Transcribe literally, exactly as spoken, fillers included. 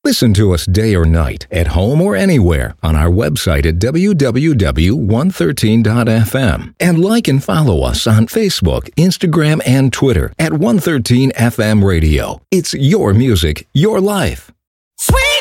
Listen to us day or night, at home or anywhere, on our website at w w w dot one thirteen dot f m. And like and follow us on Facebook, Instagram, and Twitter at one thirteen F M Radio. It's your music, your life. Sweet